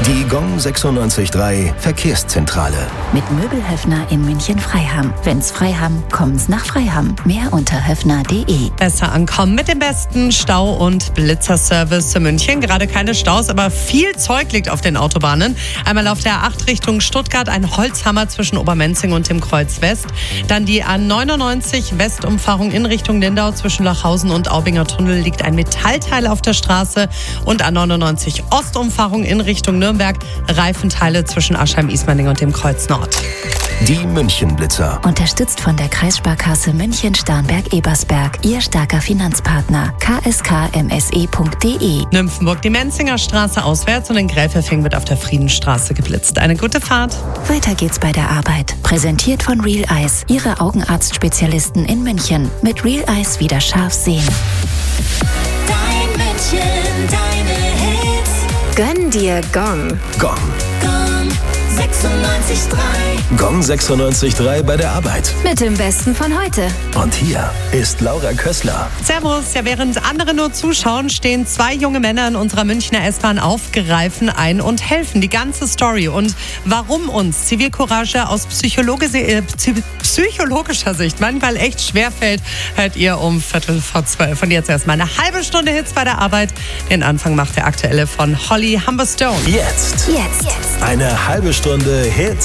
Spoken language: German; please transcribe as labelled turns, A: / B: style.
A: Die Gong 96.3 Verkehrszentrale.
B: Mit Möbelhöfner in München-Freiham. Wenn's Freiham, kommen's nach Freiham. Mehr unter höfner.de.
C: Besser ankommen mit dem besten Stau- und Blitzerservice in München. Gerade keine Staus, aber viel Zeug liegt auf den Autobahnen. Einmal auf der A8 Richtung Stuttgart ein Holzhammer zwischen Obermenzing und dem Kreuz West. Dann die A99 Westumfahrung in Richtung Lindau zwischen Lachhausen und Aubinger Tunnel liegt ein Metallteil auf der Straße. Und A99 Ostumfahrung in Richtung Nürnberg Reifenteile zwischen Aschheim-Ismaning und dem Kreuz Nord.
A: Die München-Blitzer.
B: Unterstützt von der Kreissparkasse München-Starnberg-Ebersberg. Ihr starker Finanzpartner. kskmse.de.
C: Nymphenburg die Menzinger Straße auswärts und in Gräfelfing wird auf der Friedenstraße geblitzt. Eine gute Fahrt.
B: Weiter geht's bei der Arbeit. Präsentiert von Real Eyes. Ihre Augenarztspezialisten in München. Mit Real Eyes wieder scharf sehen.
D: Dein München, deine Hits.
E: Gönn dir Gong.
A: Gong.
D: Gong 96.3.
A: Gong 96.3 bei der Arbeit.
E: Mit dem Besten von heute.
A: Und hier ist Laura Kössler.
C: Servus. Ja, während andere nur zuschauen, stehen zwei junge Männer in unserer Münchner S-Bahn auf, greifen ein und helfen. Die ganze Story und warum uns Zivilcourage aus psychologischer Sicht manchmal echt schwerfällt, hört ihr um 11:45. Und jetzt erstmal eine halbe Stunde Hits bei der Arbeit. Den Anfang macht der aktuelle von Holly Humberstone.
A: Jetzt.
E: Jetzt.
A: Eine halbe Stunde Hits